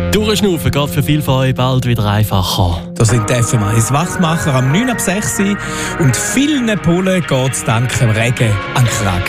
Durchschnaufen geht für viele von euch bald wieder einfacher. Da sind die FM1 Wachmacher am 9 ab 6 Uhr und vielen Polen geht es dank dem Regen an den Kragen.